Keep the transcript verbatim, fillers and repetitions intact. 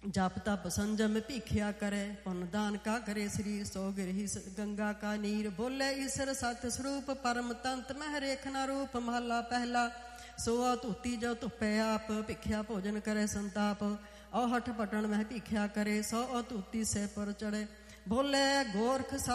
जप तप संजम भीखिया करे, पुन दान का करे श्री सो गिरही गंगा का नीर। बोले ईश्वर सत्य स्वरूप परम तंत मह रेखना रूप। महला पहला सो धूती जो धुपे आप, भिखिया भोजन करे संताप। औ हठ पटन मह भीखिया करे, सौ धूती से पर चढ़े। बोले गोरख